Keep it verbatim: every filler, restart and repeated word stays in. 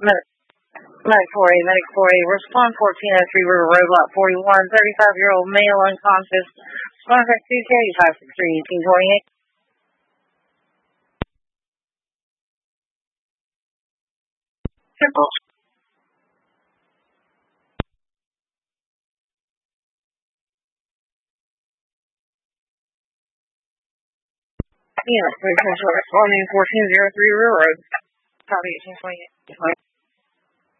Medic, Medic four A, Medic four A, respond fourteen oh three River Road, lot forty-one, thirty-five-year-old male unconscious. Contact two K five six three eighteen twenty-eight. Triple. Yeah, responding fourteen oh three River Road. Copy eighteen twenty-eight.